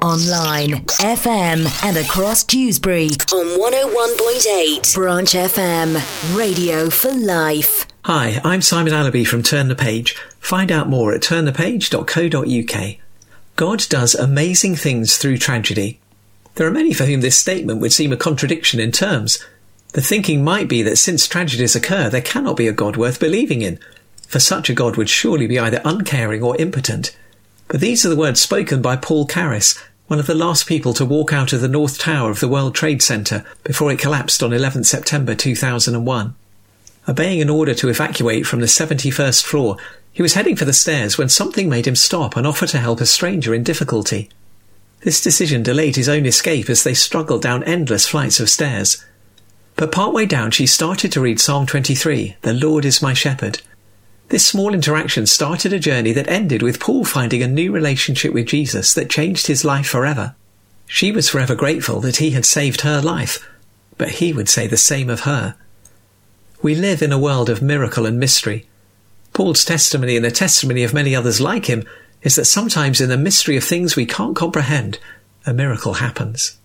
online, FM and across Dewsbury on 101.8 Branch FM, radio for life. Hi, I'm Simon Allaby from Turn the Page. Find out more at turnthepage.co.uk. God does amazing things through tragedy. There are many for whom this statement would seem a contradiction in terms. The thinking might be that since tragedies occur, there cannot be a God worth believing in, for such a God would surely be either uncaring or impotent. But these are the words spoken by Paul Carus, one of the last people to walk out of the North Tower of the World Trade Center before it collapsed on 11 September 2001. Obeying an order to evacuate from the 71st floor, he was heading for the stairs when something made him stop and offer to help a stranger in difficulty. This decision delayed his own escape as they struggled down endless flights of stairs. But partway down she started to read Psalm 23, "The Lord is my shepherd." This small interaction started a journey that ended with Paul finding a new relationship with Jesus that changed his life forever. She was forever grateful that he had saved her life, but he would say the same of her. We live in a world of miracle and mystery. Paul's testimony and the testimony of many others like him is that sometimes in the mystery of things we can't comprehend, a miracle happens.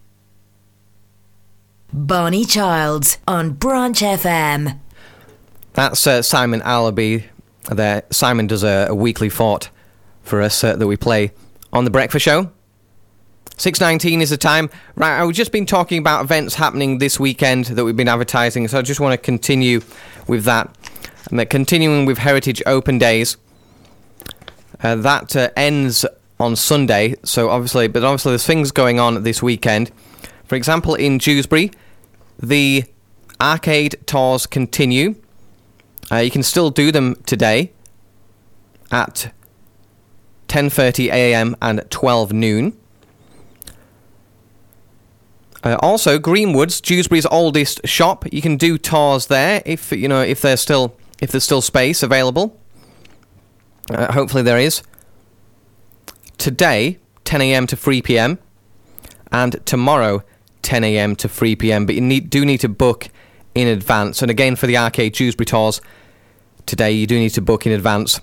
Barney Childs on Branch FM. That's Simon Allaby there. Simon does a weekly thought for us that we play on The Breakfast Show. 6:19 is the time. Right, I've just been talking about events happening this weekend that we've been advertising, so I just want to continue with that. And continuing with Heritage Open Days. That ends on Sunday, but obviously there's things going on this weekend. For example, in Dewsbury, the arcade tours continue. You can still do them today at 10:30 a.m. and 12 noon. Also, Greenwoods, Dewsbury's oldest shop, you can do tours there if there's still space available. Hopefully there is. Today, 10 a.m. to 3 p.m. and tomorrow, 10 a.m. to 3 p.m. But you do need to book in advance. And again, for the Arcade Dewsbury tours, today you do need to book in advance.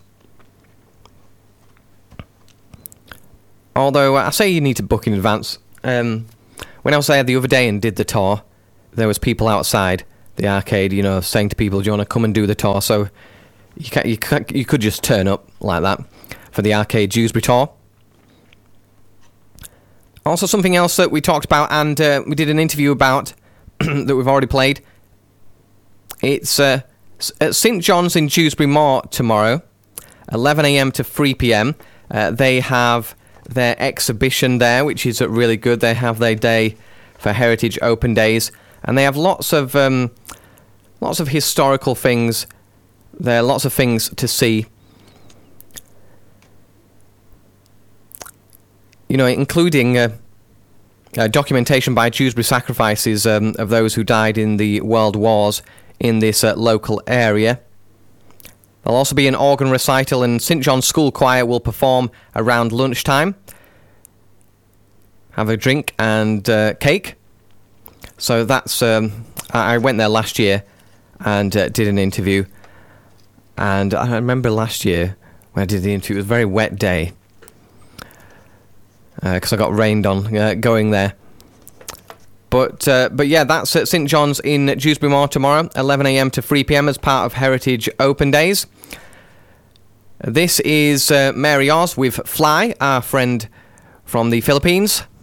Although I say you need to book in advance. When I was there the other day and did the tour, there was people outside the arcade, saying to people, "Do you want to come and do the tour?" So you could just turn up like that for the Arcade Dewsbury tour. Also, something else that we talked about and we did an interview about that we've already played. It's at St John's in Dewsbury Moor tomorrow, 11 a.m. to 3 p.m. They have their exhibition there, which is really good. They have their day for Heritage Open Days, and they have lots of historical things. There are lots of things to see. Including documentation by Dewsbury sacrifices of those who died in the world wars in this local area. There'll also be an organ recital, and St John's School Choir will perform around lunchtime. Have a drink and cake. So that's... I went there last year and did an interview. And I remember last year when I did the interview, it was a very wet day. Because I got rained on going there. But yeah, that's at St John's in Dewsbury Moor tomorrow, 11 a.m. to 3 p.m. as part of Heritage Open Days. This is Mary Oz with Fly, our friend from the Philippines.